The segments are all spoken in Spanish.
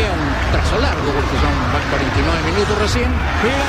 queda un trazo largo porque son 49 minutos recién. Mira,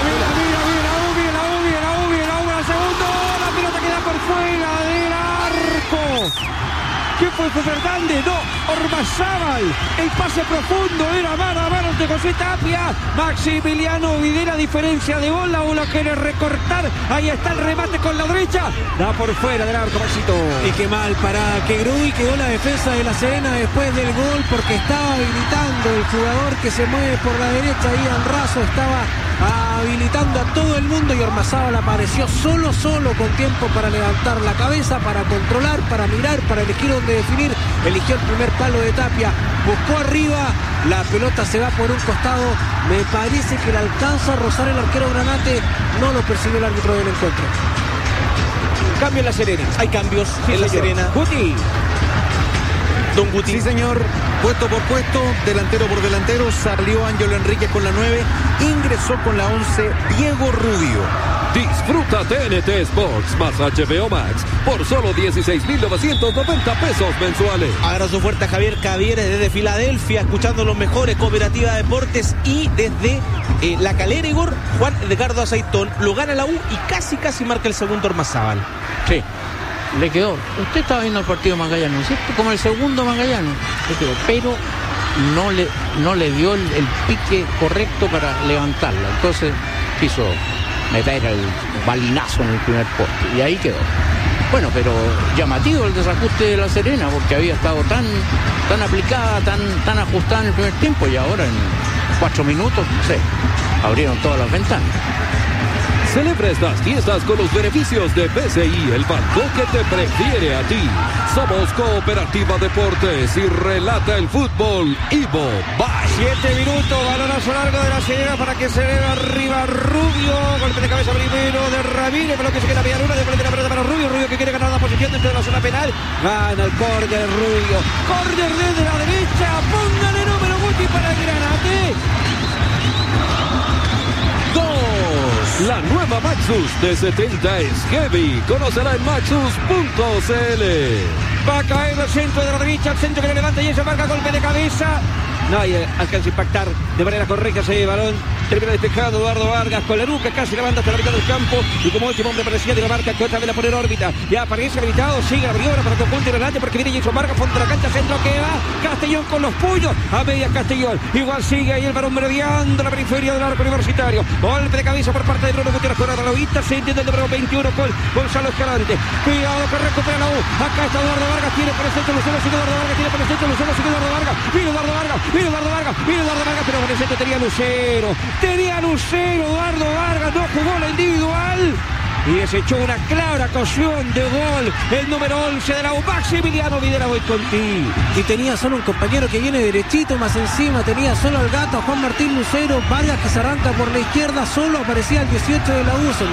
al segundo, la pelota queda por fuera del arco. ¿Quién fue Fernández? No, Ormazábal. El pase profundo era mano a mano de José Tapia. Maximiliano Videla, diferencia de gol. La bola quiere recortar. Ahí está el remate con la derecha. Da por fuera del arco, Maxito. Y qué mal para Quegrui, quedó la defensa de La Serena después del gol porque estaba habilitando el jugador que se mueve por la derecha. Ian Razo estaba habilitando a todo el mundo y Ormazábal apareció solo con tiempo para levantar la cabeza, para controlar, para mirar, para elegir dónde definir. Eligió el primer palo de Tapia, buscó arriba, la pelota se va por un costado, me parece que le alcanza a rozar el arquero Granate, no lo percibió el árbitro del encuentro. Cambio en La Serena. Hay cambios en La Serena. Guti. Don Guti. Sí, señor. Puesto por puesto, delantero por delantero, salió Ángelo Enríquez con la 9, ingresó con la 11 Diego Rubio. Disfruta TNT Sports más HBO Max por solo 16.990 pesos mensuales. Abrazo fuerte a Javier Cavieres desde Filadelfia, escuchando los mejores, Cooperativa Deportes, y desde La Calera, Igor, Juan Edgardo Aceitón, lo gana la U y casi marca el segundo Ormazábal. Sí. Le quedó. Usted estaba viendo el partido de Magallanes, ¿cierto? Como el segundo Magallanes. Le quedó, pero no le dio el pique correcto para levantarla. Entonces quiso meter el balinazo en el primer poste. Y ahí quedó. Bueno, pero llamativo el desajuste de La Serena, porque había estado tan aplicada, tan ajustada en el primer tiempo, y ahora en 4 minutos, no sé, abrieron todas las ventanas. Celebra estas fiestas con los beneficios de BCI, el banco que te prefiere a ti. Somos Cooperativa Deportes y relata el fútbol Ivo. Bye. 7 minutos, balonazo largo de La Serena para que se vea arriba Rubio. Golpe de cabeza primero de Ramírez, pero que se queda media luna, de la pelota para Rubio. Rubio que quiere ganar la posición dentro de la zona penal. Gana el córner Rubio. Córner desde la derecha. Póngale número Guti para el Granate. La nueva Maxus de 70 es heavy. Conócela en maxus.cl. Va a caer el centro de la derecha, el centro que le levanta y ella marca golpe de cabeza. Nadie alcanza a impactar de manera correcta ese balón. Termina despejado Eduardo Vargas con la nuca, casi levanta hasta la mitad del campo. Y como último hombre aparecía de la marca, que otra vez la pone en órbita. Ya aparece habilitado, sigue la maniobra para conjunto delante porque viene Jason Vargas, fondo de la cancha, centro que va. Castellón con los puños, a media Castellón. Igual sigue ahí el balón merodeando la periferia del arco universitario. Golpe de cabeza por parte de Bruno Gutiérrez con la vista. Se entiende el número 21 con Gonzalo Escalante. Cuidado que recupera la U. Acá está Eduardo Vargas, tiene por el centro Lucero, sigue Eduardo Vargas, tiene por el centro Lucero, sigue Eduardo Vargas. Viene Eduardo Vargas, pero por el centro tenía Lucero, Eduardo Vargas, no jugó la individual y desechó una clara ocasión de gol el número 11 de la U. Maximiliano Videla, voy contigo. Y tenía solo un compañero que viene derechito más encima, tenía solo al gato, a Juan Martín Lucero. Vargas que se arranca por la izquierda, solo aparecía el 18 de la U. Se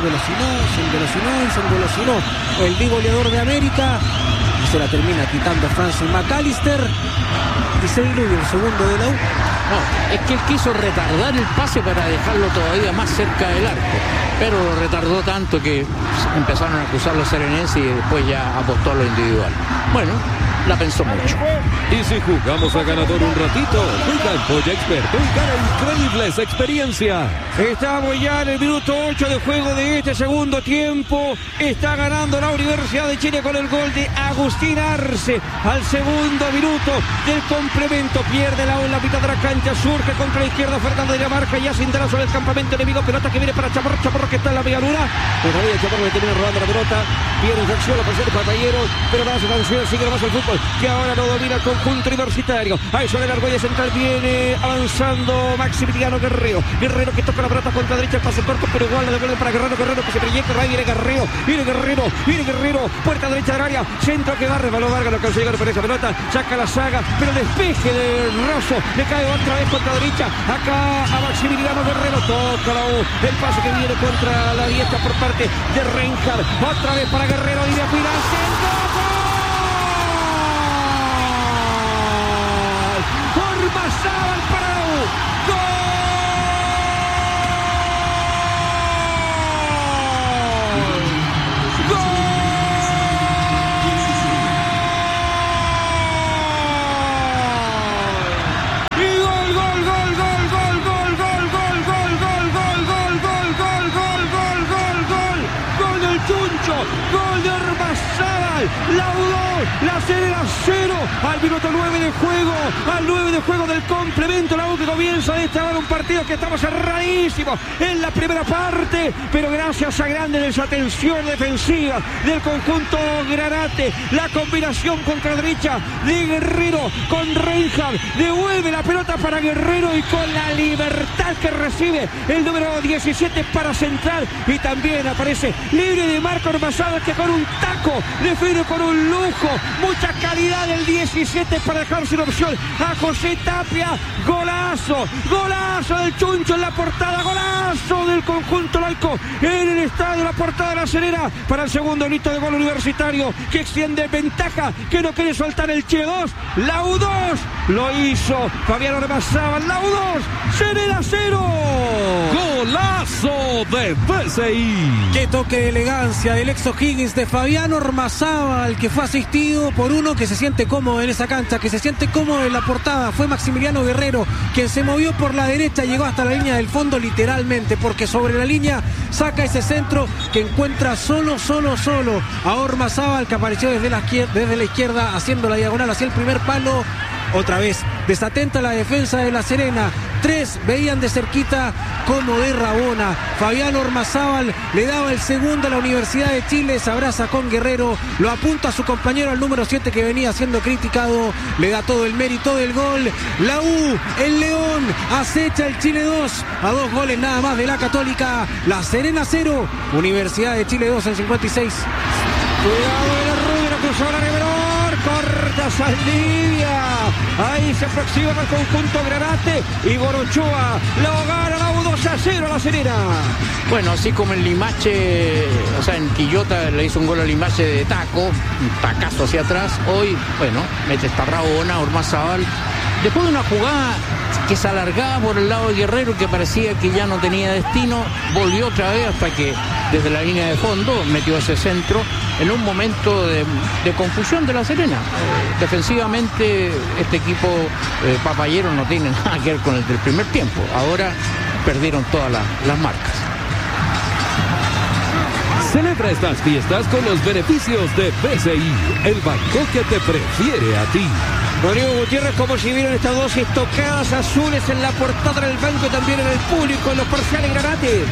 engolosinó el vivo goleador de América y se la termina quitando Francis McAllister y se diluye el segundo de la U. No, es que él quiso retardar el pase para dejarlo todavía más cerca del arco, pero lo retardó tanto que empezaron a acusar los serenenses y después ya apostó a lo individual. Bueno, la pensó mucho. Y si jugamos a ganador un ratito, juega en Polla Experto y gana increíbles experiencias. Estamos ya en el minuto 8 de juego de este segundo tiempo. Está ganando la Universidad de Chile con el gol de Agustín Arce al segundo minuto del complemento. Pierde la U en la mitad de la cancha, surge contra la izquierda Fernando de la Marca, ya se intera sobre el campamento enemigo. Pelota que viene para Chaparro que está en la media luna. Todavía Chaparro le termina robando la pelota. Viene en acción la presión de Patalleros, pero nada se cancela, sigue nomás el fútbol, que ahora no domina el conjunto universitario. Ahí sobre el argolla central viene avanzando Maximiliano Guerrero que toca la pelota contra derecha, el pase corto, pero igual la devuelve para Guerrero que se proyecta, ahí viene Guerrero, puerta derecha del área, centro que barre, balón Vargas, no alcanzó a llegar por esa pelota, saca la saga, pero el despeje de Razo, le cae otra vez contra derecha, acá a Maximiliano Guerrero, toca la U, el pase que viene contra la diestra por parte de Reinhardt, otra vez para Guerrero, y de final, Ormazábal para la U. La Serena 0 al minuto 9 de juego. Al 9 de juego del complemento. La U que comienza a destrabar un partido que estaba cerradísimo en la primera parte, pero gracias a grande desatención defensiva del conjunto Granate, la combinación contra la derecha de Guerrero con Reinhardt, devuelve la pelota para Guerrero y con la libertad que recibe el número 17 para centrar, y también aparece libre de Marco Ormazábal, que con un taco define con un lujo, mucha calidad del 17 para dejar sin opción a José Tapia. Golazo, golazo del Chuncho en la portada, golazo del conjunto laico en el estadio, la portada de La Serena para el segundo grito de gol universitario que extiende ventaja, que no quiere soltar el Chile 2, la U 2 lo hizo Fabián Ormazábal, la U 2, Serena 0. Golazo de PSI. Qué toque de elegancia del ex O'Higgins de Fabián Ormazábal, que fue asistido por uno que se siente cómodo en esa cancha, que se siente cómodo en la portada. Fue Maximiliano Guerrero, quien se movió por la derecha, llegó hasta la línea del fondo literalmente, porque sobre la línea saca ese centro que encuentra solo a Ormazábal, que apareció desde la izquierda haciendo la diagonal hacia el primer palo. Otra vez desatenta la defensa de La Serena. 3 veían de cerquita como de Rabona. Fabián Ormazábal le daba el segundo a la Universidad de Chile. Se abraza con Guerrero, lo apunta a su compañero al número 7 que venía siendo criticado. Le da todo el mérito del gol. La U, el León, acecha el Chile 2 a 2 goles nada más de la Católica. La Serena 0, Universidad de Chile 2 en 56. Cuidado de la Rubio, cruzó la Riverón, corta Saldivia. Ahí se aproxima al conjunto Granate y Gorochoa lo gana la U 2-0 a La Serena. Bueno, así como en Limache, o sea, en Quillota le hizo un gol a Limache de taco, un tacazo hacia atrás. Hoy, bueno, mete esta Rabona, Ormazábal. Después de una jugada que se alargaba por el lado de Guerrero, que parecía que ya no tenía destino, volvió otra vez hasta que desde la línea de fondo metió ese centro en un momento de confusión de La Serena. Defensivamente este equipo papayero no tiene nada que ver con el del primer tiempo. Ahora perdieron todas las marcas. Celebra estas fiestas con los beneficios de PSI, el banco que te prefiere a ti. Rodrigo Gutiérrez, como si vieron estas dos estocadas azules en la portada del banco, también en el público, en los parciales Granate.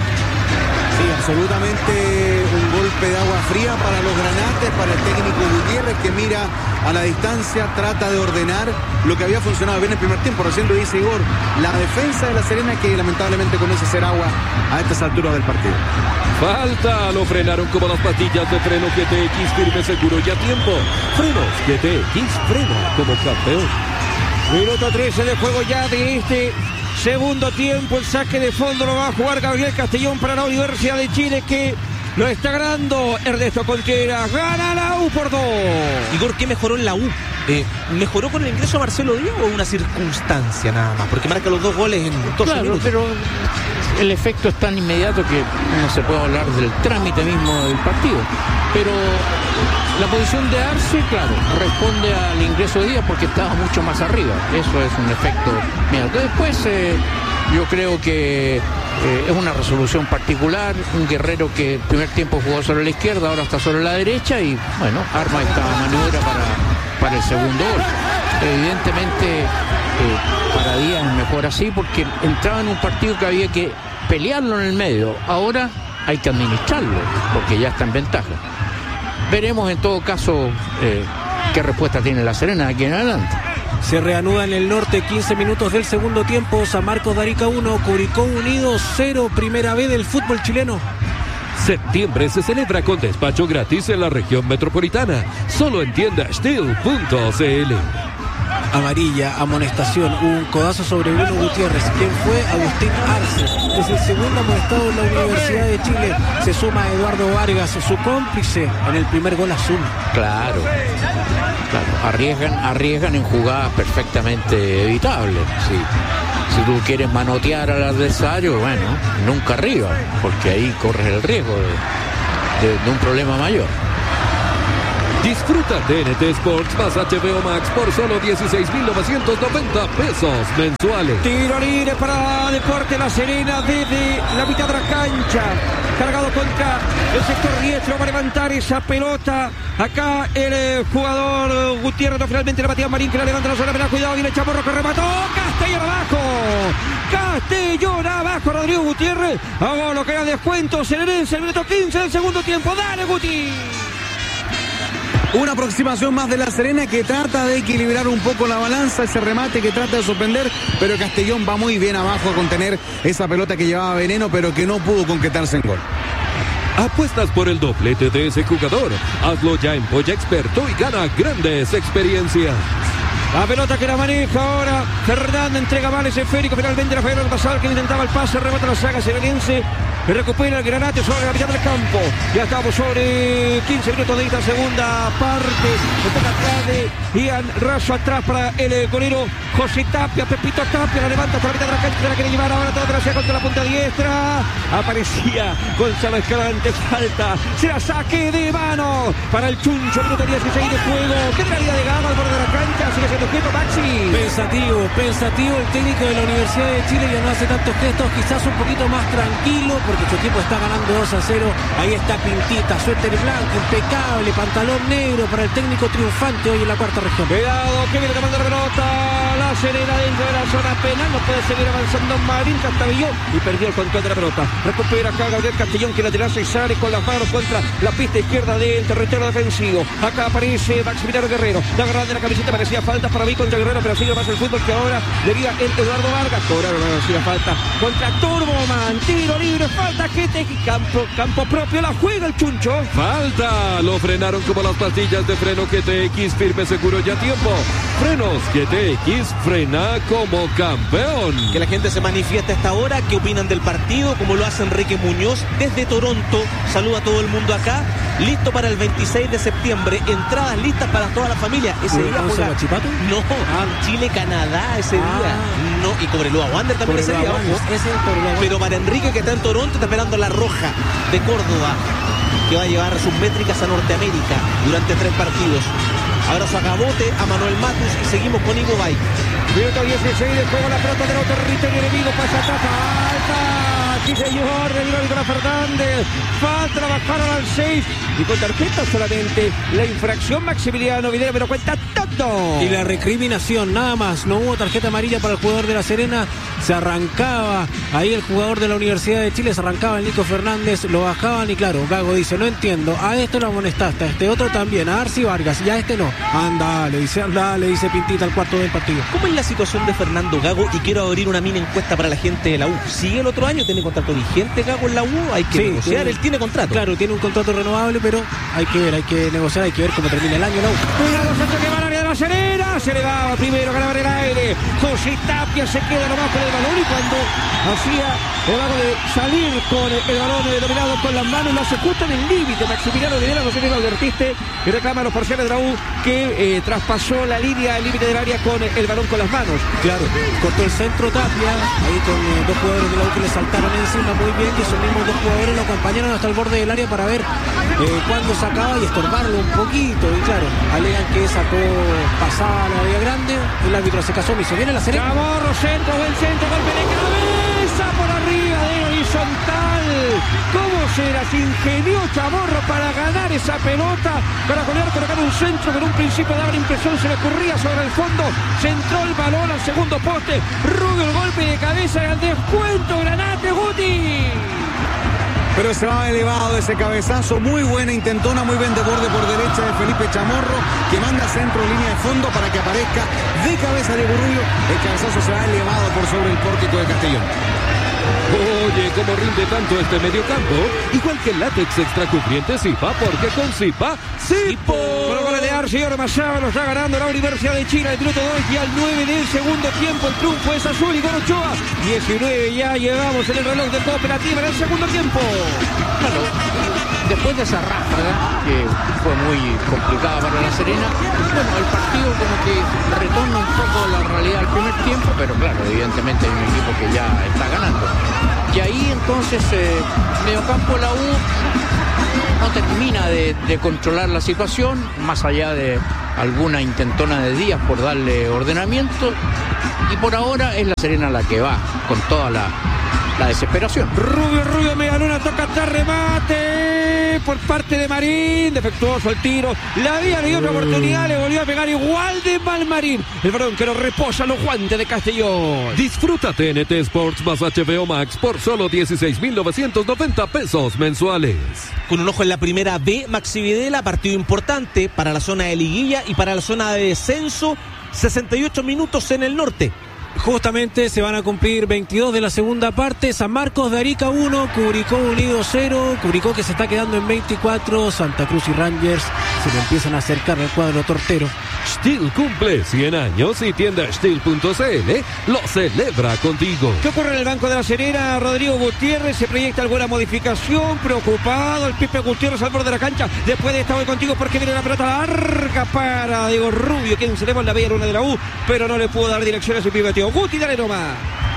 Sí, absolutamente un golpe de agua fría para los Granates, para el técnico Gutiérrez, que mira a la distancia, trata de ordenar lo que había funcionado bien en el primer tiempo. Recién lo dice Igor, la defensa de La Serena, que lamentablemente comienza a hacer agua a estas alturas del partido. Falta, lo frenaron como las pastillas de freno GTX, firme, seguro y a tiempo. Frenos GTX, frena como campeón. Minuto 13 de juego ya de este segundo tiempo. El saque de fondo lo va a jugar Gabriel Castellón para la Universidad de Chile, que lo está ganando Ernesto Contreras. Gana la U por 2. Igor, ¿qué mejoró en la U? ¿Mejoró con el ingreso a Marcelo Díaz o una circunstancia nada más? Porque marca los 2 goles en 12 minutos. Pero el efecto es tan inmediato que no se puede hablar del trámite mismo del partido. Pero la posición de Arce, claro, responde al ingreso de Díaz porque estaba mucho más arriba. Eso es un efecto inmediato. Después yo creo que es una resolución particular. Un Guerrero que el primer tiempo jugó sobre la izquierda, ahora está sobre la derecha y bueno, arma esta maniobra para el segundo gol. Evidentemente para Díaz es mejor así porque entraba en un partido que había que pelearlo en el medio. Ahora hay que administrarlo porque ya está en ventaja. Veremos en todo caso qué respuesta tiene La Serena de aquí en adelante. Se reanuda en el norte, 15 minutos del segundo tiempo. San Marcos de Arica 1, Curicó Unido 0, primera B del fútbol chileno. Septiembre se celebra con despacho gratis en la región metropolitana. Solo en tiendastil.cl. Amarilla, amonestación, un codazo sobre Bruno Gutiérrez. ¿Quién fue? Agustín Arce. Es el segundo amonestado en la Universidad de Chile. Se suma Eduardo Vargas, su cómplice en el primer gol azul. Claro, arriesgan en jugadas perfectamente evitables. Sí. Si tú quieres manotear al adversario, bueno, nunca arriba, porque ahí corres el riesgo de un problema mayor. Disfruta TNT Sports más HBO Max por solo 16,990 pesos mensuales. Tiro libre para Deportes La Serena desde la mitad de la cancha. Cargado contra el sector diestro para levantar esa pelota. Acá el jugador Gutiérrez, finalmente la batía Marín, que la levanta la zona penal. Cuidado, viene Chamorro que remató. Castellón abajo. Castellón abajo, Rodrigo Gutiérrez. Hago lo que era descuento. Serenense, el minuto 15 del segundo tiempo. Dale, Guti. Una aproximación más de La Serena que trata de equilibrar un poco la balanza, ese remate que trata de sorprender, pero Castellón va muy bien abajo a contener esa pelota que llevaba Veneno, pero que no pudo concretarse en gol. ¿Apuestas por el doblete de ese jugador? Hazlo ya en Polla Experto y gana grandes experiencias. La pelota que la maneja ahora Fernández, entrega mal ese esférico, finalmente Rafael Basal que intentaba el pase, rebota la saga serenense. Recupera el Granate sobre la mitad del campo. Ya estamos sobre 15 minutos de esta segunda parte. Se toca atrás de Ian Razo, atrás para el golero José Tapia. Pepito Tapia la levanta hasta la mitad de la cancha. La quiere llevar ahora toda hacia contra la punta diestra. Aparecía Gonzalo Escalante. Falta. Será saque de mano para el Chuncho. Minuto 16 de juego. ¿Qué realidad de Gama al borde de la cancha? Sigue siendo quieto Maxi. Pensativo el técnico de la Universidad de Chile. Ya no hace tantos gestos. Quizás un poquito más tranquilo, porque su equipo está ganando 2-0. Ahí está Pintita, suéter blanco, impecable, pantalón negro para el técnico triunfante hoy en la cuarta región. Cuidado, que viene tomando la pelota. La Serena dentro de la zona penal. No puede seguir avanzando Marín, Castabilló y perdió el control de la pelota. Recupera acá Gabriel Castellón, que lateral se sale con las manos contra la pista izquierda del territorio defensivo. Acá aparece Maximiliano Guerrero. La grande la camiseta, parecía falta para mí contra Guerrero, pero sigue más el fútbol que ahora le diga el Eduardo Vargas. Cobraron la falta contra Turboman. Tiro libre, falta que te campo propio, la juega el Chuncho. Falta, lo frenaron como las pastillas de freno GTX, firme, seguro y a tiempo. Frenos GTX, frena como campeón. Que la gente se manifiesta a esta hora, qué opinan del partido, como lo hace Enrique Muñoz desde Toronto. Saluda a todo el mundo acá. Listo para el 26 de septiembre, entradas listas para toda la familia. Ese día juega. No, Chile-Canadá ese día. No, y Cobreloa Wander también ese día. Pero para Enrique, que está en Toronto, está esperando la Roja de Córdoba, que va a llevar sus métricas a Norteamérica durante 3 partidos. Abrazo a Gabote, a Manuel Matus y seguimos con Ivo Bay. Minuto 16 de juego, la pelota del otro territorio enemigo, pasa atrás, falta. Sí, señor, de Nicolás Fernández. Falta, bajaron al 6 y con tarjeta solamente. La infracción Maximiliano Videla, pero cuenta todo. Y la recriminación, nada más. No hubo tarjeta amarilla para el jugador de La Serena. Se arrancaba ahí el jugador de la Universidad de Chile, se arrancaba el Nico Fernández, lo bajaban y claro, Gago dice, no entiendo, a este lo amonestaste, a este otro también, a Arci Vargas y a este no. Anda, le dice Pintita al cuarto del partido. ¿Cómo es la situación de Fernando Gago? Y quiero abrir una mini encuesta para la gente de la U. ¿Sigue el otro año? ¿Tiene contrato vigente Gago en la U? Hay que negociar, él tiene contrato. Claro, tiene un contrato renovable, pero hay que ver, hay que negociar, hay que ver cómo termina el año la U. Cuidado, centro que va al área de La Serena, se le daba primero, ganaba en el aire. José Tapia se queda nomás con el balón y cuando hacía el vago de salir con el balón dominado con las manos, lo hace justo en el límite. Maximiliano Videla, no sé si lo advertiste, que reclama a los parciales de la U, que traspasó la línea, el límite del área con el balón con las manos. Claro, cortó el centro Tapia, ahí con 2 jugadores de la U que le saltaron encima muy bien, que esos mismos 2 jugadores lo acompañaron hasta el borde del área para ver cuándo sacaba y estorbarlo un poquito. Y claro, alegan que sacó pasada la vía grande, el árbitro se casó, se viene La Serena. Chamorro, centro, buen centro, golpe de cabeza por arriba de horizontal. ¿Cómo se las ingenió Chamorro para ganar esa pelota? Para poder colocar un centro que en un principio daba la impresión, se le ocurría sobre el fondo. Centró el balón al segundo poste. Rubio el golpe de cabeza y al descuento Granate, Guti. Pero se va elevado ese cabezazo, muy buena intentona, muy bien de borde por derecha de Felipe Chamorro, que manda centro, línea de fondo para que aparezca de cabeza de Burrullo. El cabezazo se va elevado por sobre el pórtico de Castellón. Oye, ¿cómo rinde tanto este mediocampo? Igual que el látex extra cubriente Zipa, porque con Zipa, ¡Zipo! Con goles de Arce y Ormazábal, lo está ganando la Universidad de Chile. El minuto 2 y al 9 del segundo tiempo. El triunfo es azul y Ochoa. 19 ya llevamos en el reloj de cooperativa en el segundo tiempo. Claro, después de esa ráfaga, que fue muy complicada para La Serena, bueno, el partido como que retorna un poco la realidad del primer tiempo, pero claro, evidentemente hay un equipo que ya está ganando. Y ahí entonces, mediocampo de la U, no termina de controlar la situación, más allá de alguna intentona de Díaz por darle ordenamiento, y por ahora es la Serena la que va con toda la desesperación. Rubio, Megaluna toca hasta remate por parte de Marín, defectuoso el tiro, la había leído otra oportunidad, le volvió a pegar igual de mal Marín, el varón que lo reposa los guantes de Castellón. Disfruta TNT Sports más HBO Max por solo 16,990 pesos mensuales. Con un ojo en la primera B, Maxi Videla, partido importante para la zona de liguilla y para la zona de descenso, 68 minutos en el norte. Justamente se van a cumplir 22 de la segunda parte. San Marcos de Arica 1, Curicó Unido 0. Curicó que se está quedando en 24. Santa Cruz y Rangers se le empiezan a acercar al cuadro tortero. Steel cumple 100 años y tienda Steel.cl lo celebra contigo. ¿Qué ocurre en el banco de la Serena? Rodrigo Gutiérrez, se proyecta alguna modificación, preocupado el Pipe Gutiérrez al borde de la cancha. Después de esta voy contigo porque viene una pelota larga para Diego Rubio, quien se le va en la bella luna de la U, pero no le pudo dar dirección a su pibeteo. Guti, dale nomás.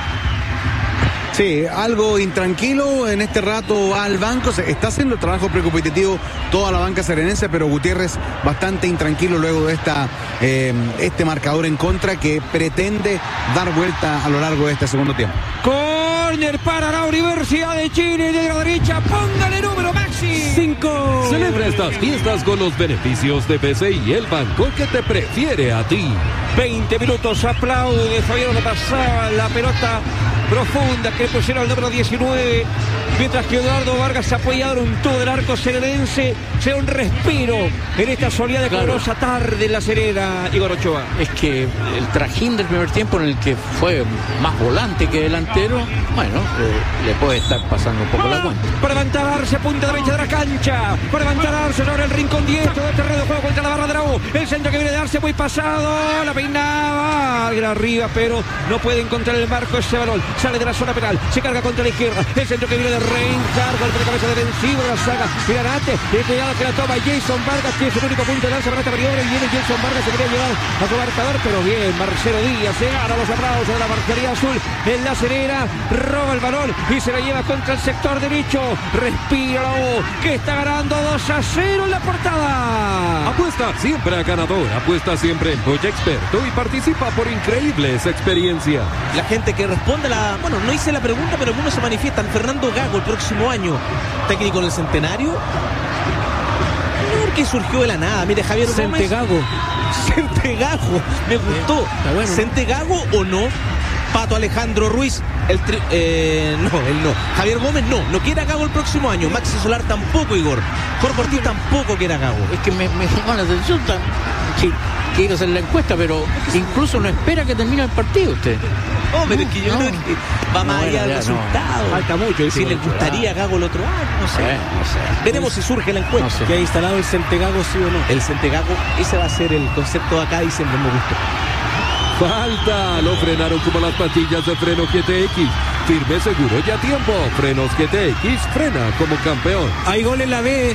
Sí, algo intranquilo en este rato, va al banco, se está haciendo trabajo precompetitivo toda la banca serenense, pero Gutiérrez bastante intranquilo luego de este marcador en contra que pretende dar vuelta a lo largo de este segundo tiempo. Córner para la Universidad de Chile, de la derecha, póngale número Maxi. 5. Celebra estas fiestas con los beneficios de PCI, el banco que te prefiere a ti. 20 minutos, aplaude Fabián, pasaba la pelota profunda que pusieron el número 19, mientras que Eduardo Vargas se apoyado en un tubo del arco serenense. Sea un respiro en esta soleada y calurosa tarde en La Serena, Igor Ochoa. Es que el trajín del primer tiempo, en el que fue más volante que delantero, bueno, le puede estar pasando un poco la cuenta. Para levantarse, punta derecha de la cancha, para levantarse sobre el rincón diestro del terreno de juego contra la barra de la U. El centro que viene de darse muy pasado, la peinaba arriba, pero no puede encontrar el marco ese balón. Sale de la zona penal, se carga contra la izquierda, el centro que viene de Reinhardt, golpe de cabeza defensivo de la saga, Miranate, y cuidado que la toma Jason Vargas, que es el único punto de lanza para esta maniobra, y viene Jason Vargas, se quería llevar a su marcador, pero bien, Marcelo Díaz se gana los aplausos de la marcaría azul en La Serena, roba el balón y se la lleva contra el sector derecho, respira la U, que está ganando 2-0 en la portada. Apuesta siempre a ganador, apuesta siempre en Boya Experto y participa por increíbles experiencias. La gente que responde bueno, no hice la pregunta, pero algunos se manifiestan. Fernando Gago el próximo año, técnico en el Centenario. No, porque surgió de la nada. Mire, Javier Gómez. Centegago, me gustó. Bueno. ¿Centegago o no? Pato Alejandro Ruiz, no, él no. Javier Gómez no quiere a Gago el próximo año. Maxi Solar tampoco, Igor. Jorge Ortiz tampoco quiere a Gago. Es que me llama la atención, sí, quiero hacer la encuesta, pero incluso no espera que termine el partido usted. No, pero es que yo creo que va más allá del resultado. Falta mucho. Si le gustaría a Gago el otro año, no sé. Veremos si surge la encuesta. No sé. ¿Que ha instalado el Centegago, sí o no? El Centegago, ese va a ser el concepto de acá y siempre me gustó. Falta, lo frenaron como las pastillas de freno GTX. Firme, seguro y a tiempo. Frenos GTX, frena como campeón. Hay gol en la B.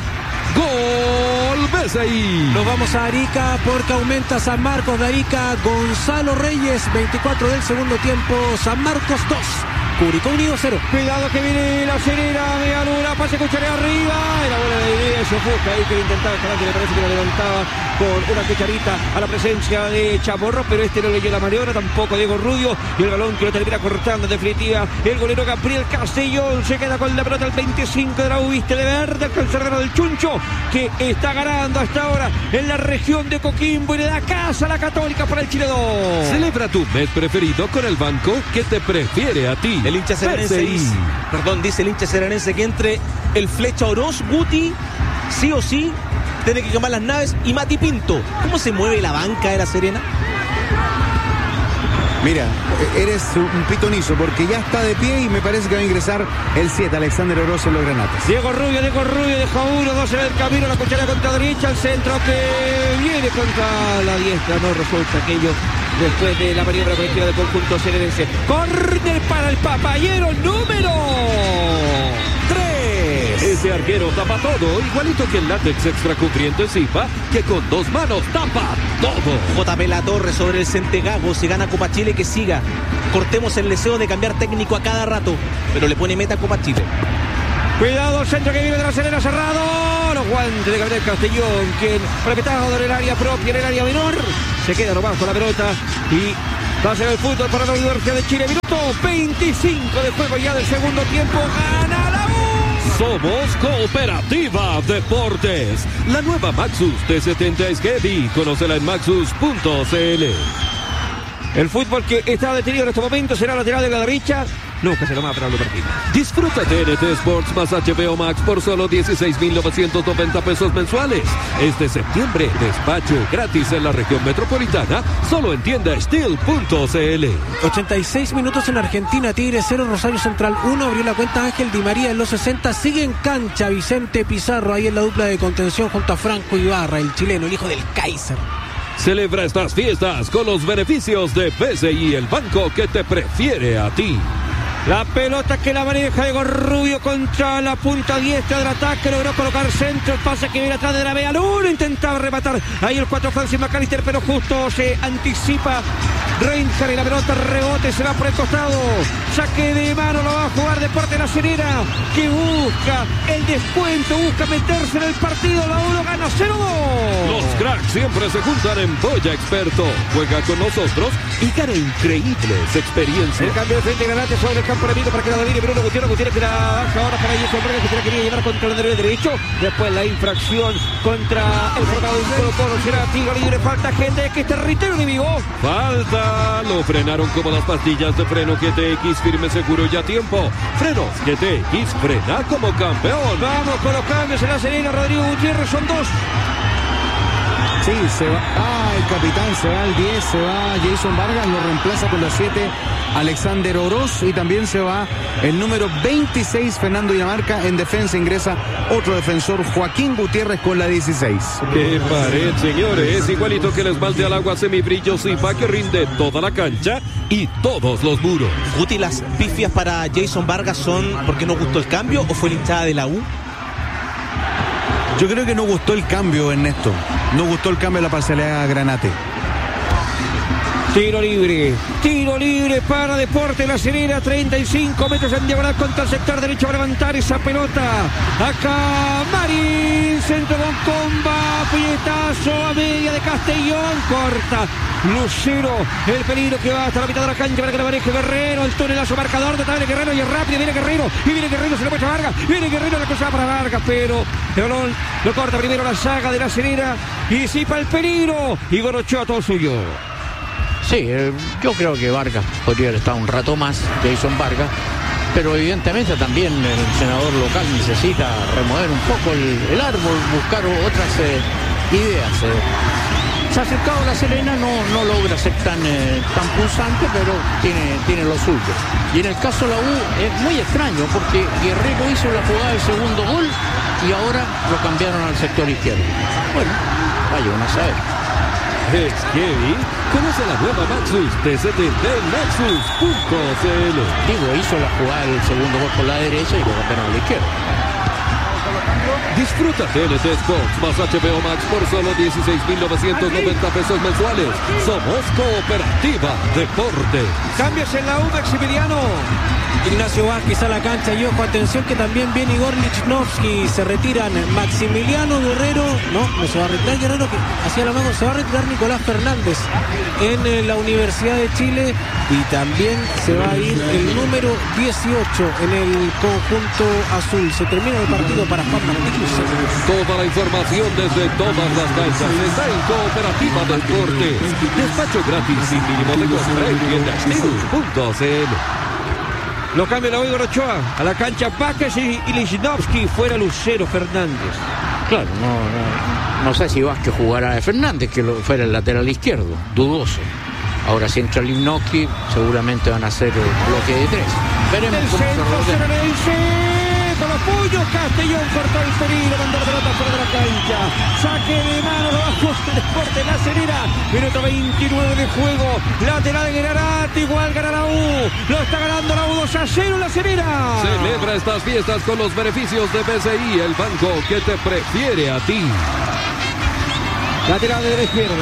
¡Gol BCI! Nos vamos a Arica porque aumenta San Marcos de Arica. Gonzalo Reyes, 24 del segundo tiempo. San Marcos 2. Curicó Unido 0. Cuidado que viene La Serena, media luna, pase cucharea arriba. Y la buena de idea, se ofusca ahí que lo intentaba Escalante, me parece que lo levantaba con una cucharita a la presencia de Chamorro, pero este no leyó la maniobra, tampoco Diego Rubio, y el balón que lo termina cortando en definitiva el golero Gabriel Castellón. Se queda con la pelota al 25 de la U, viste de verde, el cancerbero del Chuncho, que está ganando hasta ahora en la región de Coquimbo y le da casa a la Católica para el Chile 2. Celebra tu mes preferido con el banco que te prefiere a ti. El hincha serenense dice el hincha serenense que entre el Flecha Oroz, Guti, sí o sí, tiene que quemar las naves, y Mati Pinto. ¿Cómo se mueve la banca de La Serena? Mira, eres un pitonizo porque ya está de pie y me parece que va a ingresar el 7, Alexander Oroz en los granates. Diego Rubio dejó 1, 2 en el camino, la cuchara contra derecha, el centro que viene contra la diestra, no resulta aquello después de la maniobra colectiva del conjunto serenense. Córner para el papayero número 3. Ese arquero tapa todo, igualito que el látex extra cubriendo en Zipa, que con 2 manos tapa todo. JP La Torre sobre el Centegago, si gana Copa Chile que siga. Cortemos el deseo de cambiar técnico a cada rato, pero le pone meta a Copa Chile. Cuidado, el centro que viene de La Serena, cerrado. Los guantes de Gabriel Castellón, quien repetado en el área propia, en el área menor. Se queda nomás con la pelota y va a ser el fútbol para la Universidad de Chile. Minuto 25 de juego ya del segundo tiempo. Gana la U. Somos Cooperativa Deportes. La nueva Maxus T70 es heavy. Conócela en maxus.cl. El fútbol que está detenido en este momento será lateral de la derecha. Nunca se lo va a parar el partido. Disfruta TNT Sports más HBO Max por solo 16,990 pesos mensuales. Este septiembre, despacho gratis en la región metropolitana, solo en tienda Steel.cl. 86 minutos en Argentina, Tigre 0, Rosario Central 1. Abrió la cuenta Ángel Di María en los 60. Sigue en cancha Vicente Pizarro, ahí en la dupla de contención junto a Franco Ibarra, el chileno, el hijo del Kaiser. Celebra estas fiestas con los beneficios de BCI, el banco que te prefiere a ti. La pelota que la maneja Igor Rubio contra la punta diestra del ataque. Logró colocar centro. El pase que viene atrás de la Vega Luna. Intentaba rematar ahí el 4 Francis McAllister, pero justo se anticipa Reinhardt y la pelota rebote. Se va por el costado. Saque de mano. Lo va a jugar Deportes La Serena, que busca el descuento. Busca meterse en el partido. La 1 gana 0-2. Los cracks siempre se juntan en Boya Experto. Juega con nosotros y gana increíbles experiencias. El cambio de frente Granate sobre el campo enemigo para que la domine Bruno Gutiérrez que la baja ahora para Jason Vargas, que se la quería llevar contra el lateral derecho. Después la infracción contra el formador de Colo-Colo. Será tiro libre. Falta gente que es territorio enemigo. Falta. Lo frenaron como las pastillas de freno GTX, firme, seguro y a tiempo. Frenos GTX, frena como campeón. Vamos con los cambios en La Serena. Rodrigo Gutiérrez, son 2. Sí, se va. El capitán se va al 10, se va Jason Vargas, lo reemplaza con la 7 Alexander Oroz y también se va el número 26 Fernando Dinamarca. En defensa ingresa otro defensor, Joaquín Gutiérrez, con la 16. ¡Qué pared, señores! Es igualito que el esmalte al agua semibrillo Zipa, que rinde toda la cancha y todos los muros. Guti, las pifias para Jason Vargas son porque no gustó el cambio o fue la hinchada de la U. Yo creo que no gustó el cambio, Ernesto. No gustó el cambio de la parcialidad a Granate. Tiro libre para Deportes La Serena, 35 metros en diagonal contra el sector derecho para levantar esa pelota. Acá Marín, centro con comba, puñetazo a media de Castellón, corta Lucero, el peligro que va hasta la mitad de la cancha para que la maneje Guerrero, el tunelazo marcador de Tabel Guerrero y es rápido, viene Guerrero, se lo puede a Vargas, viene Guerrero, la cosa para Vargas, pero el balón lo corta primero la saga de La Serena y disipa el peligro. Igor Ochoa, todo suyo. Sí, yo creo que Vargas podría haber estado un rato más, Jason Vargas, pero evidentemente también el senador local necesita remover un poco el árbol, buscar otras ideas. Se ha acercado La Serena, no logra ser tan pulsante, pero tiene lo suyo. Y en el caso de la U es muy extraño, porque Guerrero hizo la jugada del segundo gol y ahora lo cambiaron al sector izquierdo. Bueno, vaya uno a saber. Es Kevin. Conoce la nueva Maxus T70 en maxus.cl. Hizo la jugada del segundo gol por la derecha y lo cambiaron a la izquierda. Disfruta TNT Sports más HBO Max por solo 16,990 pesos mensuales. Somos Cooperativa Deportes. Cambios en la U, Maximiliano. Ignacio Vázquez a la cancha y ojo, atención que también viene Igor Lichnowsky. Se retiran Maximiliano Guerrero, no se va a retirar Guerrero, que hacía la mano, se va a retirar Nicolás Fernández en la Universidad de Chile y también se va a ir el número 18 en el conjunto azul. Se termina el partido para Juan Martín. Toda la información desde todas las canchas está en Cooperativa Deportes. Despacho gratis sin mínimo de compra en tiendanews.cl. Lo cambia la Igor Ochoa a la cancha Vázquez y Lichnowsky, fuera Lucero Fernández. Claro, no sé si Vázquez jugará de Fernández, que fuera el lateral izquierdo, dudoso. Ahora si entra Lichnowsky, seguramente van a hacer el bloque de 3. Veremos el cómo se ordena. Con los puños, Castellón cortó el peligro, mandó la pelota fuera de la cancha. Saque de mano, lo bajó el Deportes La Serena. Minuto 29 de juego. Lateral Granate, igual gana la U. Lo está ganando la U 2-0 La Serena. Celebra estas fiestas con los beneficios de BCI, el banco que te prefiere a ti. Lateral de la izquierda.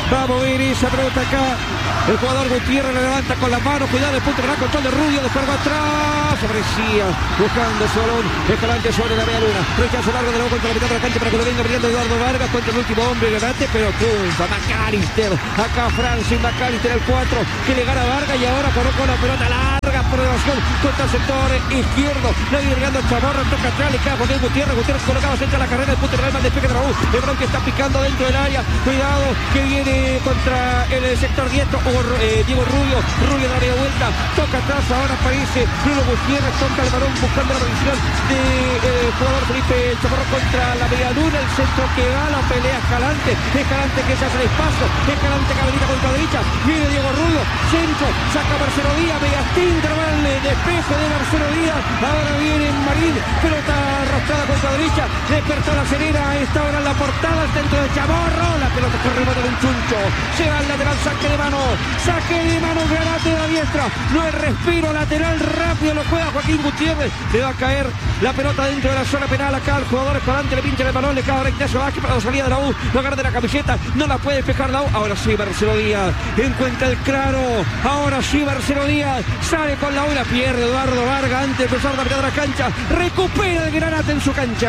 Va a mover esa pelota acá. El jugador Gutiérrez la levanta con las manos. Cuidado, el punto de la control de Rubio. Descarga atrás. Aparecía buscando su balón. Escalante sobre la media luna. Rechazo largo de nuevo contra la mitad de la cancha para que lo venga brillando Eduardo Vargas contra el último hombre. Granate, pero punta McAllister. Acá Francis McAllister el 4 que le gana a Vargas y ahora colocó la pelota larga por elevación contra el sector izquierdo. Nadie llegando el Chamorro. Toca atrás. Le queda Joaquín Gutiérrez. Gutiérrez colocaba centro a la carrera. El punto de la despegue de Raúl. El balón que está picando dentro del área. Cuidado que viene contra el sector diestro. Diego Rubio daría vuelta, toca atrás, ahora aparece Bruno Gutiérrez, toca el balón buscando la posición del jugador Felipe Chamorro contra la media luna, el centro que va, la pelea Escalante que se hace el espacio, Escalante que habilita contra la derecha, viene Diego Rubio, centro, saca Marcelo Díaz, media interval, despeje de Marcelo Díaz, ahora viene Marín, pelota arrastrada contra la derecha, despertó la Serena, está ahora en la portada, el centro de Chamorro, la pelota que remata de un chuncho, se va al lateral, saque de mano, Granate de la diestra, no hay respiro, lateral rápido, lo juega Joaquín Gutiérrez, le va a caer la pelota dentro de la zona penal, acá el jugador Escalante le pincha el balón, le cae a Ignacio Vázquez para la salida de la U, lo agarra de la camiseta, no la puede despejar la U, ahora sí Marcelo Díaz, encuentra el claro, ahora sí Marcelo Díaz, sale con la U, la pierde Eduardo Vargas antes de empezar la mitad de la cancha, recupera el Granate en su cancha.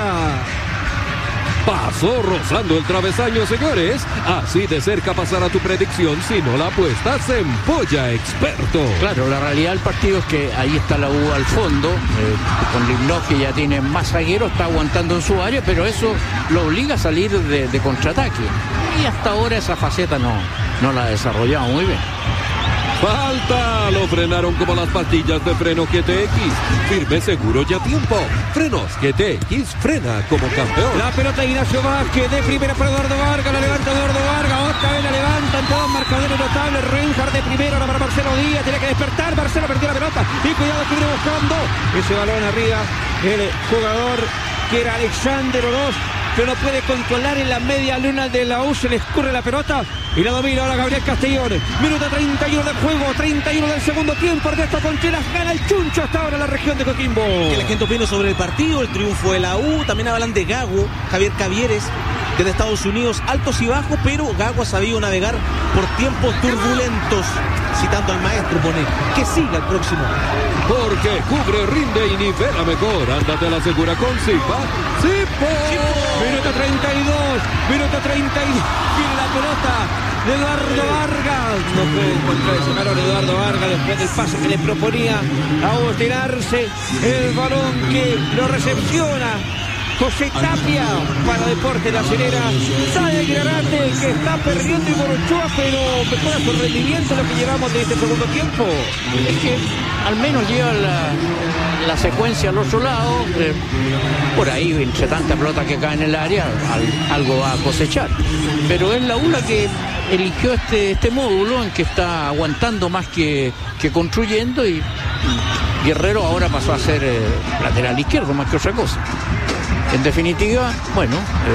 Pasó rozando el travesaño, señores. Así de cerca pasará tu predicción si no la apuestas en Polla Experto. Claro, la realidad del partido es que ahí está la U al fondo, con Limnov que ya tiene más zaguero, está aguantando en su área, pero eso lo obliga a salir de contraataque. Y hasta ahora esa faceta no la ha desarrollado muy bien. Falta, lo frenaron como las pastillas de freno GTX. Firme, seguro y a tiempo. Frenos GTX, frena como campeón. La pelota de Ignacio Vázquez de primera para Eduardo Vargas, la levanta Eduardo Vargas, otra vez la levantan todos marcadores notables. Reinhardt de primera, ahora para Marcelo Díaz, tiene que despertar, Marcelo perdió la pelota y cuidado que viene buscando ese balón arriba el jugador que era Alexander Oroz, pero no puede controlar en la media luna de la U, se le escurre la pelota y la domina ahora Gabriel Castellón. Minuto 31 del juego, 31 del segundo tiempo. Ernesto Conchelas gana el chuncho hasta ahora en la región de Coquimbo. Que la gente opina sobre el partido, el triunfo de la U. También hablan de Gago, Javier Cavieres, desde Estados Unidos, altos y bajos, pero Gago ha sabido navegar por tiempos turbulentos. Citando al maestro, pone que siga el próximo. Porque cubre, rinde y nivela mejor. Ándate a la segura con Zipa. Minuto 32, minuto 32. Viene la pelota de Eduardo Vargas. No puede encontrar ese balón Eduardo Vargas después del pase que le proponía a Agustín Arce. El balón que lo recepciona José Tapia para Deportes La Serena. Sale el Granate que está perdiendo Iguorochoa, pero mejora su rendimiento lo que llevamos de este segundo tiempo. Es que al menos lleva la secuencia al otro lado. Por ahí, entre tanta pelota que cae en el área, algo va a cosechar. Pero es la ULA que eligió este módulo en que está aguantando más que construyendo, y Guerrero ahora pasó a ser lateral izquierdo más que otra cosa. En definitiva, bueno,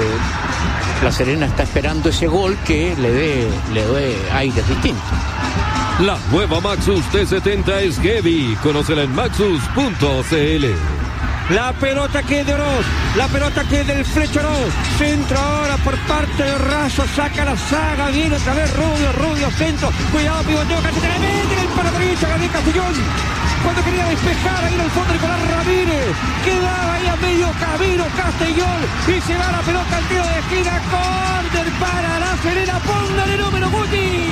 La Serena está esperando ese gol que le dé aires distintos. La nueva Maxus T70 es heavy. Conócela en maxus.cl. La pelota que es de Oroz, la pelota que es del Flecho Oroz, centro ahora por parte de Razo, saca la saga, viene otra vez Rubio, centro, cuidado, pivoteo, casi te la mete en el palo derecho, Gabriel Castellón, cuando quería despejar ahí en el fondo Nicolás Ramírez, quedaba ahí a medio camino Castellón, y se va la pelota al tiro de esquina, córner para La Serena, póngale número Guti.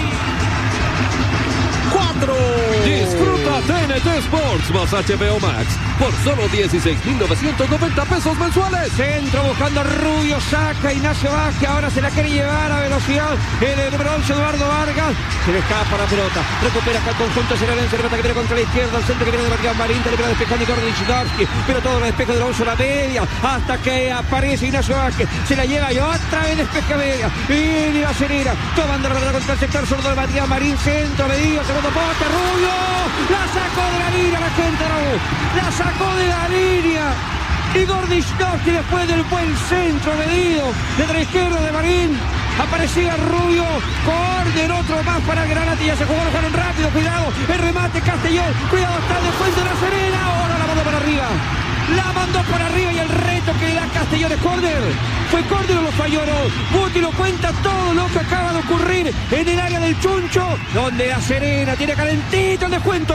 4. Disfruta TNT Sports más HBO Max por solo 16.990 pesos mensuales. Centro buscando a Rubio, saca Ignacio Vázquez, ahora se la quiere llevar a velocidad el número 11 Eduardo Vargas, se le escapa la pelota, recupera acá el conjunto serenense, pelota que viene contra la izquierda, el centro que viene de Matías Marín, le viene despejando Igor Lichnowsky, pero todo el despejo de Alonso la media, hasta que aparece Ignacio Vázquez, se la lleva y otra vez despeja media, viene La Serena, tomando la pelota contra el sector zurdo de Matías Marín, centro medido, segundo poste, Rubio, la sacó de la línea la gente, la sacó de la línea, Igor Lichnowsky después del buen centro medido, de la izquierda de Marín, aparecía Rubio, córner, otro más para el Granate, ya se jugó, lo jugaron rápido, cuidado, el remate Castellón, cuidado, está el descuento de La Serena, ahora la mano para arriba. la mandó por arriba y el reto que le da Castellón es córner. Fue córner o lo falló, no. Guti lo cuenta todo lo que acaba de ocurrir en el área del Chuncho, donde La Serena tiene calentito el descuento.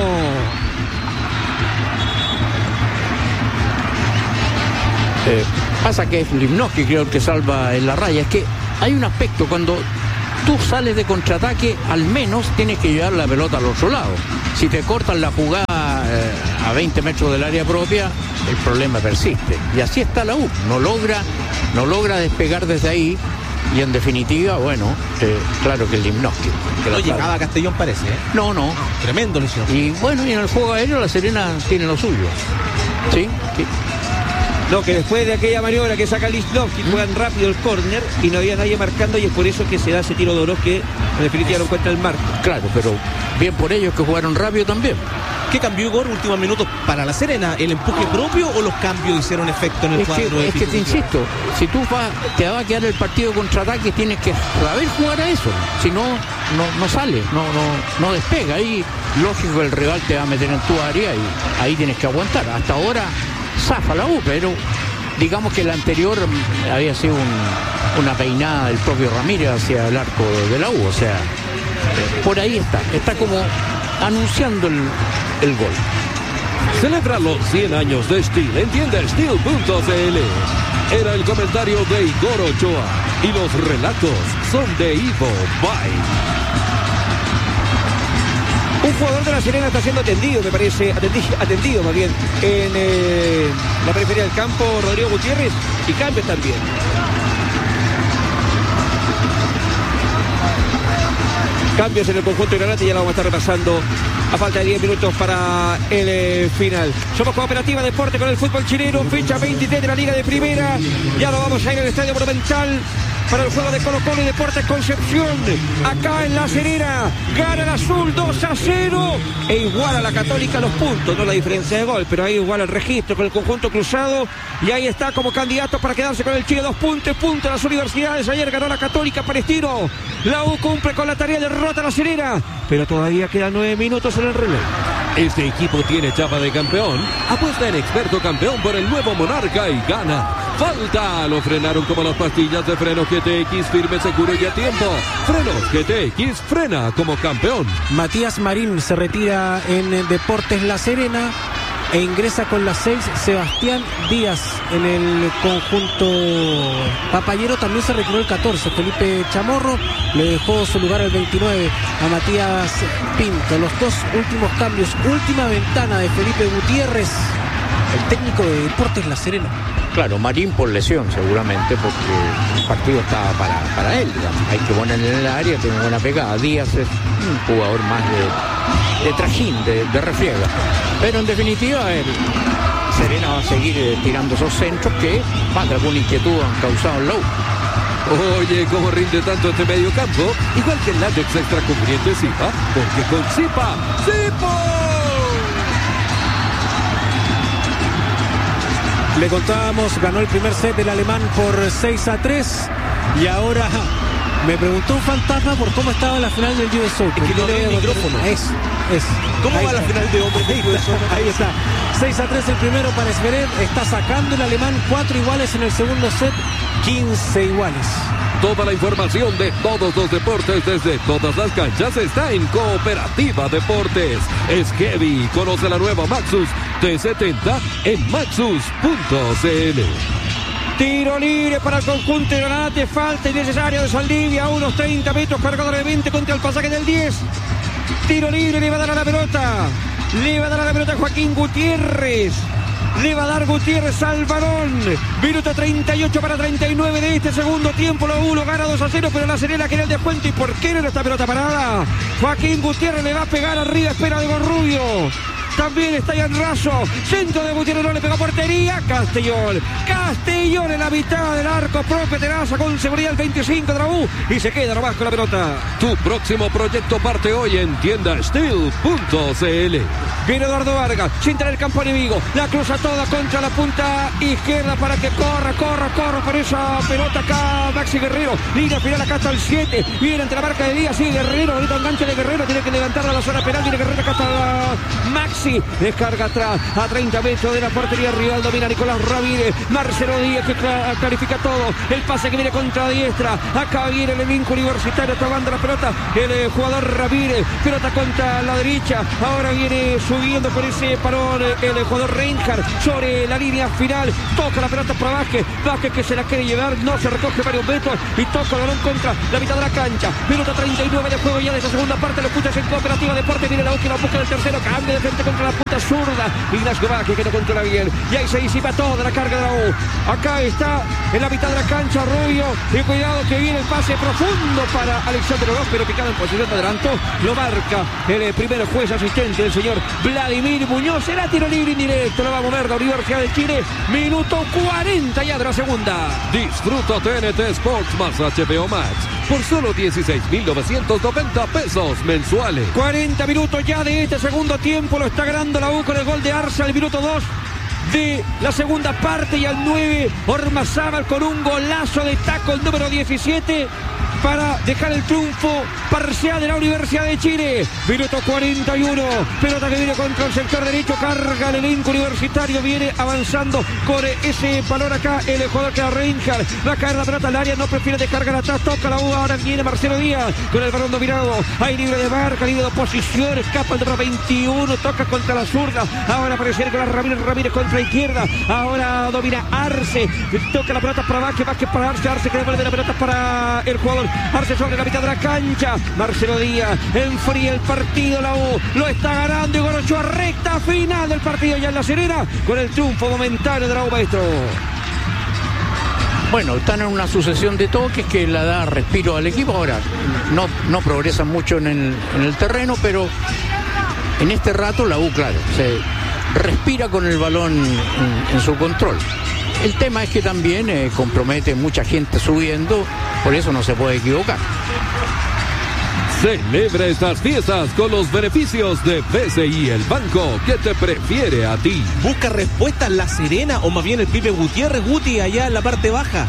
Pasa que es Limnowski, creo, el que salva en la raya. Es que hay un aspecto, cuando tú sales de contraataque, al menos tienes que llevar la pelota al otro lado. Si te cortan la jugada a 20 metros del área propia, el problema persiste. Y así está la U, no logra despegar desde ahí. Y en definitiva, bueno, claro que el Limnowski. Que no llegaba a Castellón, parece, ¿eh? No. Tremendo lesión. Y bueno, y en el juego aéreo La Serena tiene lo suyo. ¿Sí? No, que después de aquella maniobra que saca Lichnowsky, juegan rápido el córner y no había nadie marcando, y es por eso que se da ese tiro de Oroz que en definitiva no encuentra el marco. Claro, pero bien por ellos que jugaron rápido también. ¿Qué cambió, Igor, últimos minutos para La Serena? ¿El empuje propio o los cambios hicieron efecto en el cuadro? Es que te insisto, si tú te va a quedar el partido contraataque, tienes que saber jugar a eso. Si no sale, no despega. Ahí, lógico, el rival te va a meter en tu área y ahí tienes que aguantar. Hasta ahora zafa la U, pero digamos que la anterior había sido una peinada del propio Ramírez hacia el arco de la U. O sea, por ahí está como anunciando el gol. Celebra los 100 años de Steel en tiendasteel.cl. Era el comentario de Igor Ochoa y los relatos son de Ivo Bay. Un jugador de La Serena está siendo atendido, me parece, atendido más bien, en la periferia del campo, Rodrigo Gutiérrez, y cambios también. Cambios en el conjunto de Granate, ya lo vamos a estar repasando a falta de 10 minutos para el final. Somos Cooperativa Deporte con el fútbol chileno, fecha 23 de la Liga de Primera. Ya lo vamos a ir al Estadio Monumental para el juego de Colo-Colo y Deportes Concepción. Acá en La Serena gana el azul 2-0 e igual a la Católica los puntos, no la diferencia de gol, pero ahí igual el registro con el conjunto cruzado, y ahí está como candidato para quedarse con el Chile. 2 puntos, punto a las universidades. Ayer ganó la Católica Palestino. La U cumple con la tarea, derrota a La Serena, pero todavía quedan 9 minutos en el reloj. Este equipo tiene chapa de campeón. Apuesta en Experto Campeón por el nuevo Monarca y gana. Falta, lo frenaron como las pastillas de frenos GTX, firme, seguro y a tiempo. Frenos GTX, frena como campeón. Matías Marín se retira en Deportes La Serena e ingresa con las 6 Sebastián Díaz en el conjunto papayero. También se retiró el 14 Felipe Chamorro, le dejó su lugar al 29 a Matías Pinto. Los 2 últimos cambios, última ventana de Felipe Gutiérrez, el técnico de Deportes La Serena. Claro, Marín por lesión seguramente, porque el partido estaba para él, digamos. Hay que ponerle en el área, tiene buena pegada. Díaz es un jugador más de trajín, de refriega. Pero en definitiva, Serena va a seguir tirando esos centros que más de alguna inquietud han causado en la U. Oye, ¿cómo rinde tanto este medio campo? Igual que el látex extra cubriente Zipa, porque con Zipa, ¡Zipo! Le contábamos, ganó el primer set del alemán por 6-3 y ahora me preguntó un fantasma por cómo estaba la final del US Open. Es que no le el micrófono. ¿Cómo ahí va la final de hombres de US Open? Ahí está. 6-3 el primero para Zverev. Está sacando el alemán 4 iguales en el segundo set, 15 iguales. Toda la información de todos los deportes desde todas las canchas está en Cooperativa Deportes. Es heavy. Conoce la nueva Maxus T70 en maxus.cl. Tiro libre para el conjunto de Granate. Falta innecesaria de Saldivia. A unos 30 metros, cargador de 20 contra el pasaje del 10. Tiro libre, le va a dar a la pelota. Le va a dar a la pelota Joaquín Gutiérrez. Le va a dar Gutiérrez al balón. Minuto 38 para 39 de este segundo tiempo. Lo 1 gana 2-0, pero La Serena quiere el descuento. ¿Y por qué no está pelota parada? Joaquín Gutiérrez le va a pegar arriba, espera de Gorrubio. También está Ian Razo. Centro de Gutiérrez, no le pegó portería. Castellón en la mitad del arco propio. Tenaza con seguridad el 25 de la U. Y se queda nomás con la pelota. Tu próximo proyecto parte hoy en tiendasteel.cl. Viene Eduardo Vargas. Centra el campo enemigo. La cruza toda contra la punta izquierda para que corra por esa pelota acá. Maxi Guerrero. Línea final acá hasta el 7. Viene ante la marca de Díaz. Sigue Guerrero. Ahorita enganche de Guerrero. Tiene que levantar a la zona penal. Viene Guerrero acá hasta la Maxi Arce. Descarga atrás a 30 metros de la portería rival. Domina Nicolás Ramírez. Marcelo Díaz que clarifica todo. El pase que viene contra diestra. Acá viene el elenco universitario tomando la pelota. El jugador Ramírez. Pelota contra la derecha. Ahora viene subiendo con ese parón el jugador Reinhardt sobre la línea final. Toca la pelota para Vázquez. Vázquez que se la quiere llevar. No se recoge varios metros. Y toca el balón contra la mitad de la cancha. Minuto 39 de juego ya de esa segunda parte. Lo escuchas en Cooperativa Deporte. Viene la última busca del tercero. Cambio de frente contra la punta zurda. Ignacio Vázquez que no controla bien. Y ahí se disipa toda la carga de la U. Acá está en la mitad de la cancha Rubio. Y cuidado que viene el pase profundo para Alexander Oroz. Pero picado en posición de adelanto. Lo marca el primer juez asistente, el señor Vladimir Muñoz. Será tiro libre indirecto. Lo va a mover la Universidad de Chile. Minuto 40 ya de la segunda. Disfruta TNT Sports más HBO Max por solo 16.990 pesos mensuales. 40 minutos ya de este segundo tiempo. Lo está ganando la U con el gol de Arce al minuto 2 de la segunda parte. Y al 9 Ormazábal con un golazo de taco, el número 17, para dejar el triunfo parcial de la Universidad de Chile. Minuto 41. Pelota que viene contra el sector derecho. Carga el elenco universitario. Viene avanzando con ese valor acá. El jugador que era Reinhardt. Va a caer la pelota al área. No prefiere descargar atrás. Toca la U. Ahora viene Marcelo Díaz con el balón dominado. Hay libre de marca, libre de oposición. Escapa el número 21. Toca contra la zurda. Ahora aparece con la Ramírez contra la izquierda. Ahora domina Arce. Toca la pelota para Vázquez. Vázquez para Arce. Arce que devuelve la pelota para el jugador Arce sobre la mitad de la cancha. Marcelo Díaz enfría el partido. La U lo está ganando. Y Igor Ochoa, recta final del partido ya en La Serena con el triunfo momentáneo de la U, maestro. Bueno, están en una sucesión de toques que le da respiro al equipo. Ahora no progresan mucho en el terreno, pero en este rato la U, claro, se respira con el balón en su control. El tema es que también compromete mucha gente subiendo, por eso no se puede equivocar. Celebra estas fiestas con los beneficios de PCI, el banco que te prefiere a ti. Busca respuestas La Serena o más bien el Pipe Gutiérrez, Guti, allá en la parte baja.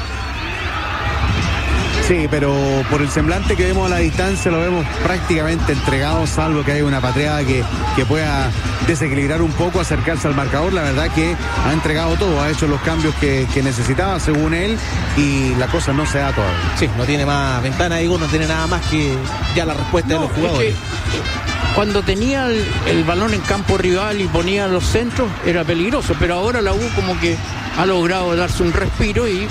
Sí, pero por el semblante que vemos a la distancia lo vemos prácticamente entregado, salvo que haya una patriada que pueda desequilibrar un poco, acercarse al marcador. La verdad que ha entregado todo, ha hecho los cambios que necesitaba según él y la cosa no se da todavía. Sí, no tiene más ventana, digo, no tiene nada más que ya la respuesta de los jugadores. Es que cuando tenía el balón en campo rival y ponía los centros era peligroso, pero ahora la U como que ha logrado darse un respiro y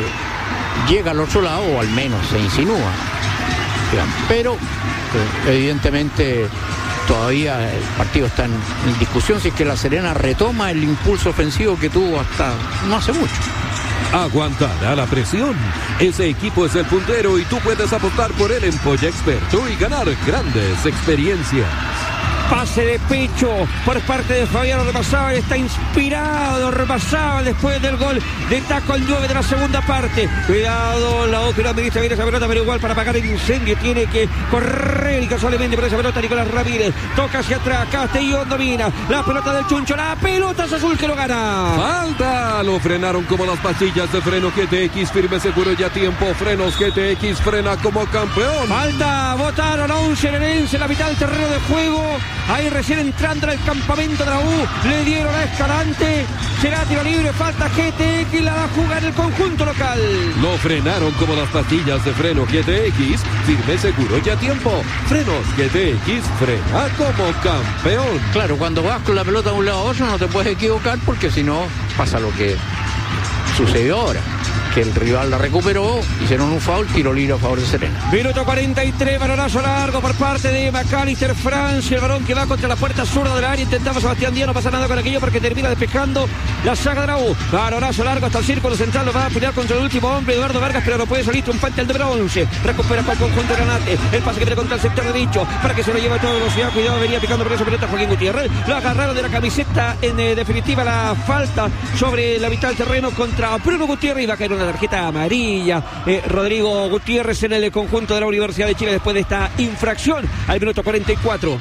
llega al otro lado, o al menos se insinúa, digamos. Pero evidentemente todavía el partido está en discusión si es que La Serena retoma el impulso ofensivo que tuvo hasta no hace mucho. Aguantará la presión. Ese equipo es el puntero y tú puedes apostar por él en Polla Experto y ganar grandes experiencias. Pase de pecho por parte de Fabián Ormazábal. Está inspirado Ormazábal después del gol de taco al 9 de la segunda parte. Cuidado, la U que no administra bien esa pelota, pero igual para apagar el incendio tiene que correr y casualmente por esa pelota Nicolás Ramírez. Toca hacia atrás, Castellón domina la pelota del Chuncho. La pelota es azul que lo gana. ¡Falta! Lo frenaron como las pastillas de freno GTX, firme, seguro y a tiempo. Frenos GTX, frena como campeón. Falta, votaron a un serenense en la mitad del terreno de juego. Ahí recién entrando al campamento de la U, le dieron a Escalante, será tiro libre, falta GTX, la va a jugar el conjunto local. Lo frenaron como las pastillas de freno GTX, firme, seguro y a tiempo. Frenos GTX, frena como campeón. Claro, cuando vas con la pelota de un lado a otro no te puedes equivocar, porque si no pasa lo que sucedió ahora, que el rival la recuperó, hicieron un foul, tiro libre a favor de Serena. Minuto 43, balonazo largo por parte de Macalister Francia, el balón que va contra la puerta zurda del área, intentaba Sebastián Díaz, no pasa nada con aquello porque termina despejando la saga de la U. Balonazo largo hasta el círculo central, lo va a pelear contra el último hombre, Eduardo Vargas, pero no puede salir triunfante al número 11. Recupera para el conjunto de Granate, el pase que viene contra el sector derecho, para que se lo lleve a toda velocidad, cuidado, venía picando por esa pelota Joaquín Gutiérrez, lo agarraron de la camiseta, en definitiva la falta sobre la mitad del terreno contra Bruno Gutiérrez, y va a caer una tarjeta amarilla. Rodrigo Gutiérrez en el conjunto de la Universidad de Chile después de esta infracción al minuto 44.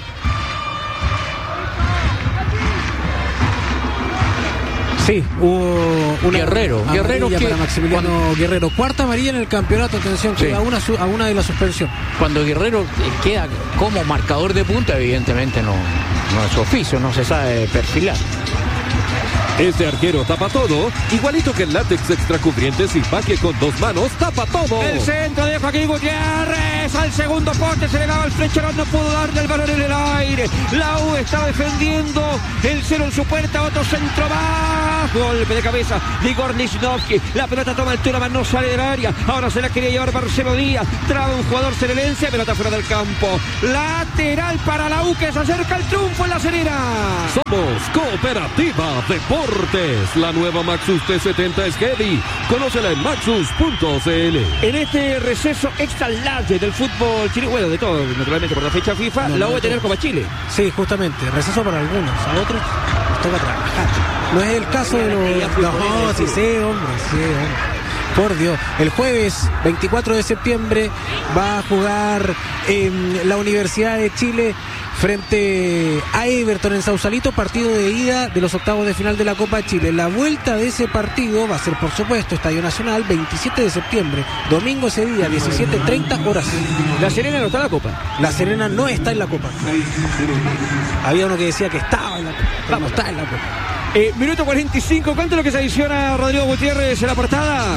Sí, hubo una Guerrero que para Maximiliano Guerrero, cuarta amarilla en el campeonato, atención, que sí, a una de la suspensión. Cuando Guerrero queda como marcador de punta, evidentemente no es su oficio, no se sabe perfilar. Este arquero tapa todo, igualito que el látex extracubrientes y que con 2 manos tapa todo. El centro de Joaquín Gutiérrez al segundo poste, se le daba el flecharón, no pudo darle el balón en el aire. La U está defendiendo el 0 en su puerta, otro centro más. Golpe de cabeza de Igor Lichnowsky. La pelota toma altura, mas no sale del área. Ahora se la quería llevar Marcelo Díaz. Traba un jugador serenense, pelota fuera del campo. Lateral para la U, que se acerca al triunfo en La Serena. Somos Cooperativa Deportes. La nueva Maxus T70 es heavy. Conócela en maxus.cl. En este receso extra large del fútbol chileno, bueno, de todo, naturalmente por la fecha FIFA, la U va a tener Copa Chile. Sí, justamente, receso para algunos, a otros les toca trabajar. No es el caso de los... No, sí, hombre. Por Dios, el jueves 24 de septiembre va a jugar en la Universidad de Chile frente a Everton en Sausalito, partido de ida de los octavos de final de la Copa Chile. La vuelta de ese partido va a ser, por supuesto, Estadio Nacional, 27 de septiembre, domingo ese día, 17:30 horas. La Serena no está en la Copa. La Serena no está en la Copa. Había uno que decía que estaba en la Copa. No está en la Copa. Minuto 45, ¿cuánto es lo que se adiciona Rodrigo Gutiérrez en la portada?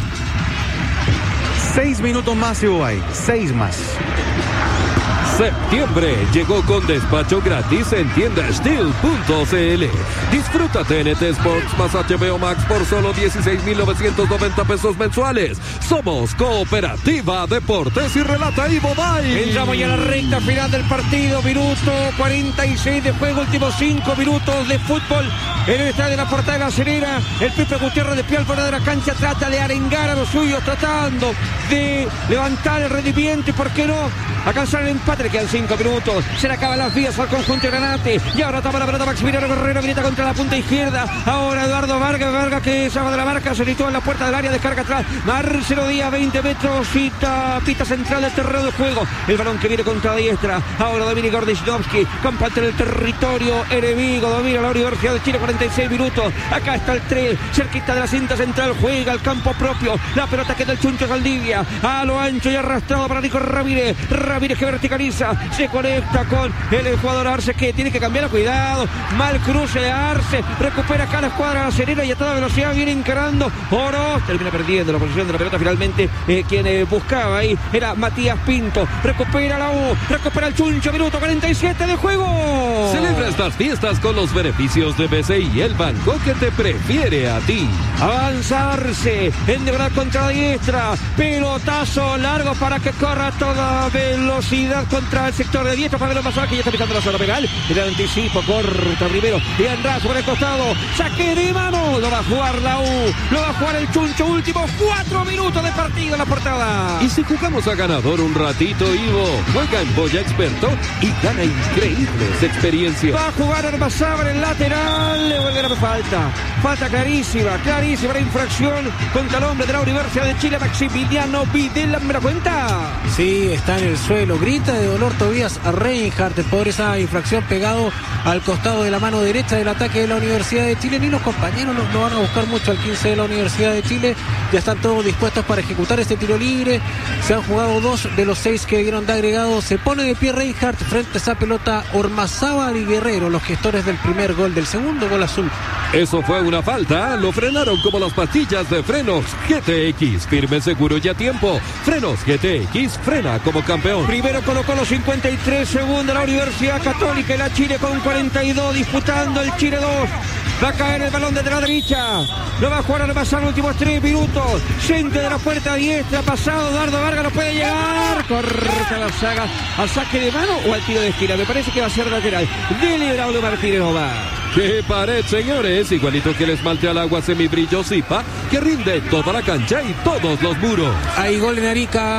6 minutos más, Uruguay. 6 más. Septiembre llegó con despacho gratis en tiendasteel.cl. Disfruta TNT Sports más HBO Max por solo 16,990 pesos mensuales. Somos Cooperativa Deportes y relata Ivo Bay. Entramos ya a la recta final del partido. Minuto 46 de juego, últimos 5 minutos de fútbol en el estadio de la Portada de La Serena. El Pipe Gutiérrez de pie al borde de la cancha trata de arengar a los suyos, tratando de levantar el rendimiento y, ¿por qué no?, alcanzar el empate. Le quedan 5 minutos, se le acaban las vías al conjunto Granate, y ahora toma la pelota Maximiliano Guerrero, grita contra la punta izquierda. Ahora Eduardo Vargas que se va de la marca, se sitúa en la puerta del área, descarga atrás. Marcelo Díaz, 20 metros, pita central del terreno de juego. El balón que viene contra la diestra. Ahora domina Igor Lichnowsky, comparte en el territorio enemigo, domina la Universidad de Chile, 46 minutos. Acá está el 3, cerquita de la cinta central, juega al campo propio. La pelota queda el Chuncho Saldivia, a lo ancho y arrastrado para Nico Ramírez que verticaliza, se conecta con el jugador Arce, que tiene que cambiar, cuidado, mal cruce de Arce, recupera acá la escuadra La Serena y a toda velocidad viene encarando Oroz, termina perdiendo la posición de la pelota. Finalmente quien buscaba ahí era Matías Pinto, recupera la U, recupera el Chuncho, minuto 47 de juego. Celebra estas fiestas con los beneficios de BCI, el banco que te prefiere a ti. Avanzarse, endeavorar contra la diestra, pelotazo largo para que corra toda velocidad contra el sector de diestra. Para ver lo más que ya está pisando la zona penal. El anticipo, corta primero y Andrazo por el costado, saque de mano, lo va a jugar la U, lo va a jugar el Chuncho. Últimos 4 minutos de partido en la portada. Y si jugamos a ganador un ratito, Ivo, juega en Boya Experto y gana increíbles experiencias. Va a jugar Armazábal en lateral, le vuelve a dar falta clarísima la infracción contra el hombre de la Universidad de Chile, Maximiliano Videla. ¿Me la cuenta? Sí, está en el suelo, grita de dolor Tobías Reinhardt por esa infracción, pegado al costado de la mano derecha del ataque de la Universidad de Chile. Ni los compañeros lo van a buscar mucho al 15 de la Universidad de Chile. Ya están todos dispuestos para ejecutar este tiro libre. Se han jugado 2 de los 6 que dieron de agregado. Se pone de pie Reinhardt frente a esa pelota. Ormazábal y Guerrero, los gestores del primer gol, del segundo gol azul. Eso fue una falta, lo frenaron como las pastillas de frenos GTX, firme, seguro y a tiempo. Frenos GTX, frena como campeón. Primero colocó los 53, segundo la Universidad Católica y la Chile con 42, disputando el Chile 2. Va a caer el balón desde la derecha, lo va a jugar al pasar los últimos 3 minutos. Centro de la puerta diestra, pasado Eduardo Vargas, no puede llegar. Corta la saga al saque de mano o al tiro de esquina. Me parece que va a ser lateral. Dele Braulio Martínez Omar. ¡Qué pared, señores! Igualito que el esmalte al agua semibrillo Zipa, que rinde toda la cancha y todos los muros. Hay gol en Arica.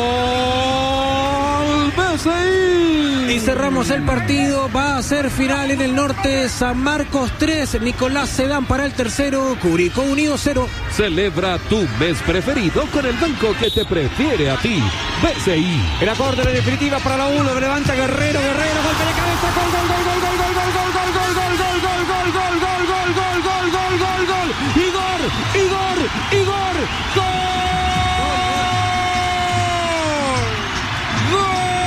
¡Gol BCI! Y cerramos el partido. Va a ser final en el norte. San Marcos 3, Nicolás Sedán para el tercero. Curicó Unido 0. Celebra tu mes preferido con el banco que te prefiere a ti. BCI. El acorde de definitiva para la 1. Levanta Guerrero, golpe de cabeza, gol. Igor, gol.